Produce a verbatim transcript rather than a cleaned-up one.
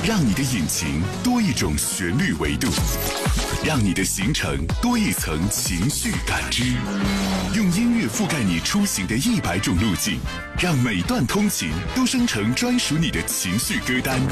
让你的引擎多一种旋律维度，让你的行程多一层情绪感知。用音乐覆盖你出行的一百种路径，让每段通勤都生成专属你的情绪歌单。